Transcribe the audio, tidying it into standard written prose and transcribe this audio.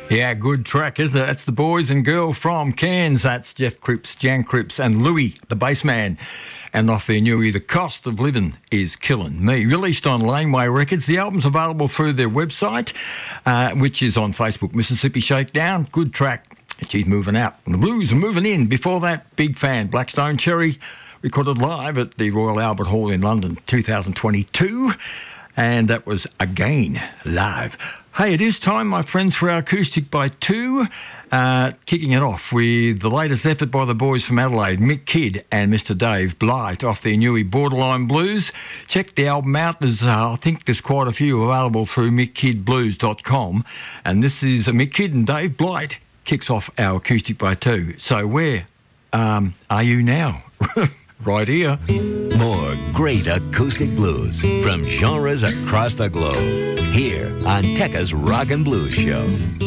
Yeah, good track, isn't it? That's the boys and girl from Cairns. That's Jeff Cripps, Jan Cripps and Louis, the bass man. And off their newie, The Cost of Living is Killing Me. Released on Laneway Records. The album's available through their website, which is on Facebook, Mississippi Shakedown. Good track. She's moving out. And the blues are moving in. Before that, big fan, Blackstone Cherry, recorded live at the Royal Albert Hall in London, 2022. And that was Again live. Hey, it is time, my friends, for our Acoustic by Two. Kicking it off with the latest effort by the boys from Adelaide, Mick Kidd and Mr. Dave Blight, off their newie Borderline Blues. Check the album out. I think there's quite a few available through mickkidblues.com. And this is Mick Kidd and Dave Blight kicks off our Acoustic by Two. So where are you now? Right here. More great acoustic blues from genres across the globe. Here on Tekka's Rock and Blues Show.